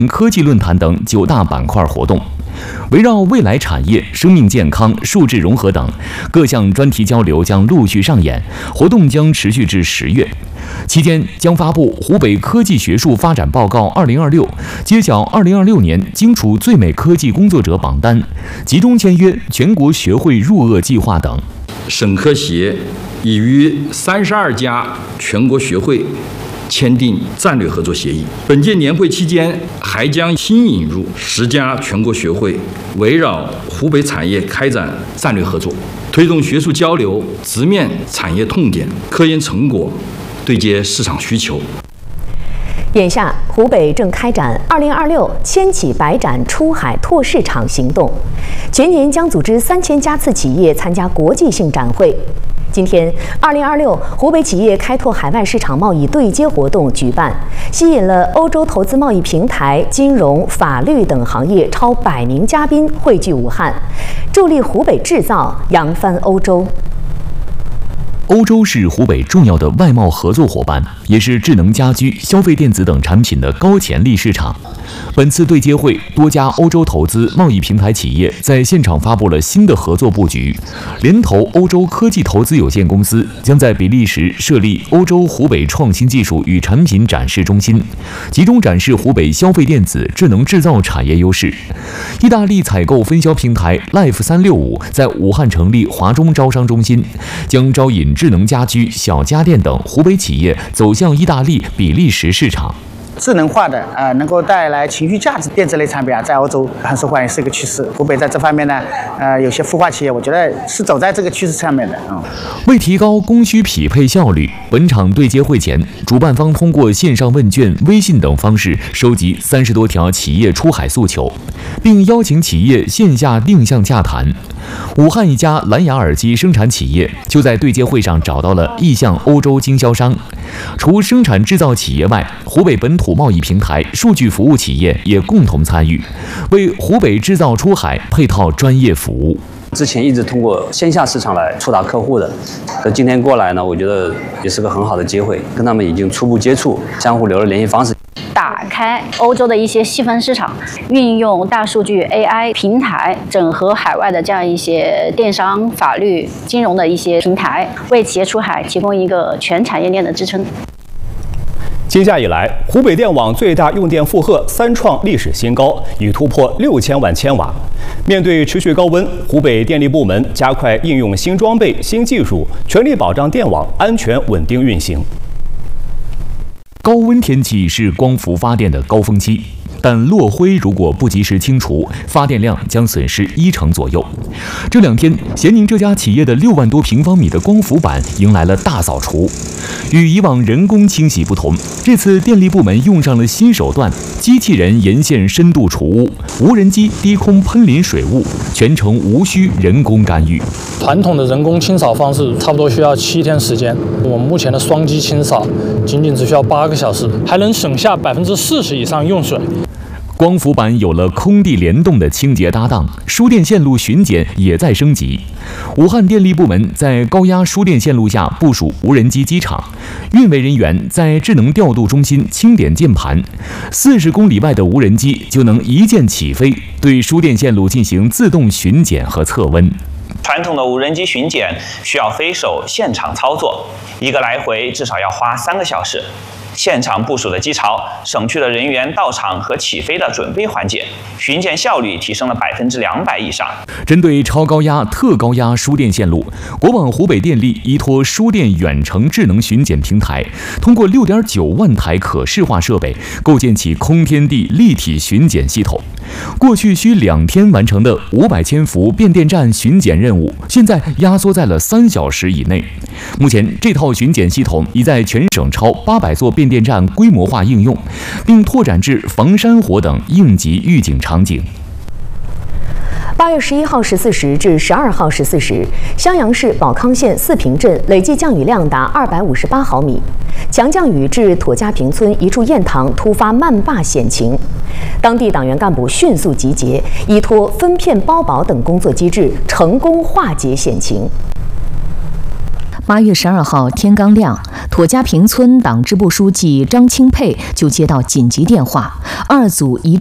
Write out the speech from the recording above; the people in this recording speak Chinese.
科技论坛等9大板块活动。围绕未来产业、生命健康、数字融合等各项专题交流将陆续上演，活动将持续至10月。期间将发布湖北科技学术发展报告2026，揭晓2026年荆楚最美科技工作者榜单，集中签约全国学会入鄂计划等。 省科协已与32家全国学会签订战略合作协议。本届年会期间，还将新引入10家全国学会，围绕湖北产业开展战略合作，推动学术交流，直面产业痛点、科研成果，对接市场需求。 眼下，湖北正开展2026千企百展出海拓市场行动，全年将组织3000家次企业参加国际性展会。今天，2026湖北企业开拓海外市场贸易对接活动举办，吸引了欧洲投资贸易平台、金融、法律等行业超100名嘉宾汇聚武汉，助力湖北制造扬帆欧洲。 欧洲是湖北重要的外贸合作伙伴，也是智能家居、消费电子等产品的高潜力市场。本次对接会，多家欧洲投资贸易平台企业在现场发布了新的合作布局。联投欧洲科技投资有限公司将在比利时设立欧洲湖北创新技术与产品展示中心，集中展示湖北消费电子、智能制造产业优势。意大利采购分销平台 Life365在武汉成立华中招商中心，将招引智能家居、小家电等湖北企业走向意大利、比利时市场。 智能化的能够带来情绪价值电子类产品在欧洲很受欢迎，是一个趋势。湖北在这方面呢，有些孵化企业，我觉得是走在这个趋势上面的。 为提高供需匹配效率，本场对接会前，主办方通过线上问卷、微信等方式收集30多条企业出海诉求，并邀请企业线下定向洽谈。武汉一家蓝牙耳机生产企业就在对接会上找到了意向欧洲经销商。除生产制造企业外，湖北本土贸易平台、数据服务企业也共同参与，为湖北制造出海配套专业服务。 之前一直通过线下市场来触达客户的，所以今天过来呢，我觉得也是个很好的机会，跟他们已经初步接触，相互留了联系方式。 打开欧洲的一些细分市场，运用大数据 AI 平台，整合海外的这样一些电商、法律、金融的一些平台，为企业出海提供一个全产业链的支撑。 接假以来，湖北电网最大用电负荷3创历史新高，已突破6000万千瓦。面对持续高温，湖北电力部门加快应用新装备、新技术，全力保障电网安全稳定运行。 高温天气是光伏发电的高峰期，但落灰如果不及时清除，发电量将损失10%左右。这2天，咸宁这家企业的6万多平方米的光伏板迎来了大扫除。与以往人工清洗不同，这次电力部门用上了新手段，机器人沿线深度除污，无人机低空喷淋水雾，全程无需人工干预。 传统的人工清扫方式差不多需要7天时间，我们目前的双机清扫仅只需要8个小时，还能省下40%以上用水。 光伏板有了空地联动的清洁搭档，输电线路巡检也在升级。武汉电力部门在高压输电线路下部署无人机机场，运维人员在智能调度中心清点键盘，40公里外的无人机就能一键起飞，对输电线路进行自动巡检和测温。 传统的无人机巡检需要飞手现场操作，一个来回至少要花3个小时。现场部署的机槽省去了人员到场和起飞的准备环节，巡检效率提升了200%以上。针对超高压、特高压输电线路，国网湖北电力依托输电远程智能巡检平台，通过6.9万台可视化设备，构建起空天地立体巡检系统。过去需2天完成的500千伏变电站巡检任务，现在压缩在了3小时以内。目前，这套巡检系统已在全省超800座变电站规模化应用，并拓展至防山火等应急预警场景。 8月11号14时至12号14时，襄阳市保康县四平镇累计降雨量达258毫米，强降雨致妥家坪村一处堰塘突发漫坝险情，当地党员干部迅速集结，依托分片包保等工作机制，成功化解险情。 8月12号天刚亮，妥家坪村党支部书记张清佩就接到紧急电话，2组一